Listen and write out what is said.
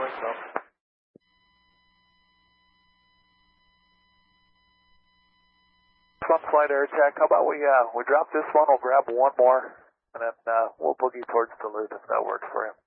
wings up. Fun flight, Air Attack. How about we drop this one, we'll grab one more, and then we'll boogie towards Duluth if that works for you.